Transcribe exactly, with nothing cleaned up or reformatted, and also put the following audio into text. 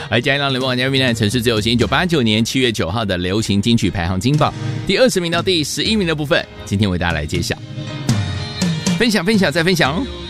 而嘉义让联播网嘉宾呢，城市自由行一九八九年七月九号的流行金曲排行金榜第二十名到第十一名的部分，今天为大家来揭晓。分享分享再分享。